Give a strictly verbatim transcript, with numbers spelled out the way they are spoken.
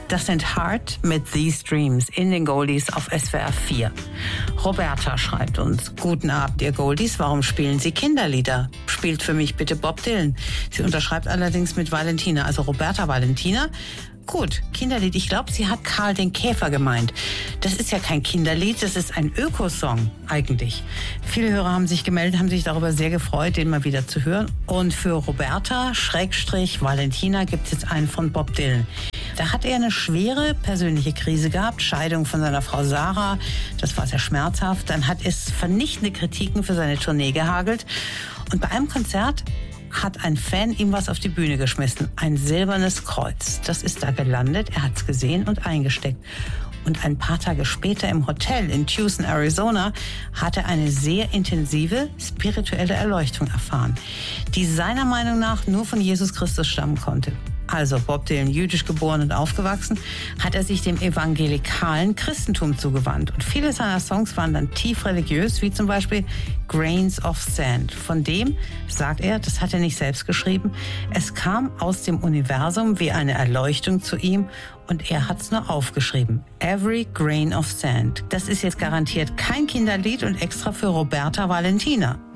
Das sind Heart mit These Dreams in den Goldies auf S W R vier. Roberta schreibt uns: Guten Abend, ihr Goldies, warum spielen Sie Kinderlieder? Spielt für mich bitte Bob Dylan. Sie unterschreibt allerdings mit Valentina, also Roberta Valentina. Gut, Kinderlied. Ich glaube, sie hat Karl den Käfer gemeint. Das ist ja kein Kinderlied, das ist ein Ökosong eigentlich. Viele Hörer haben sich gemeldet, haben sich darüber sehr gefreut, den mal wieder zu hören. Und für Roberta, Schrägstrich, Valentina gibt es jetzt einen von Bob Dylan. Da hat er eine schwere persönliche Krise gehabt, Scheidung von seiner Frau Sarah, das war sehr schmerzhaft. Dann hat es vernichtende Kritiken für seine Tournee gehagelt. Und bei einem Konzert hat ein Fan ihm was auf die Bühne geschmissen. Ein silbernes Kreuz. Das ist da gelandet, er hat es gesehen und eingesteckt. Und ein paar Tage später im Hotel in Tucson, Arizona, hat er eine sehr intensive spirituelle Erleuchtung erfahren, die seiner Meinung nach nur von Jesus Christus stammen konnte. Also Bob Dylan, jüdisch geboren und aufgewachsen, hat er sich dem evangelikalen Christentum zugewandt. Und viele seiner Songs waren dann tief religiös, wie zum Beispiel Grains of Sand. Von dem sagt er, das hat er nicht selbst geschrieben, es kam aus dem Universum wie eine Erleuchtung zu ihm und er hat es nur aufgeschrieben. Every Grain of Sand. Das ist jetzt garantiert kein Kinderlied und extra für Roberta Valentina.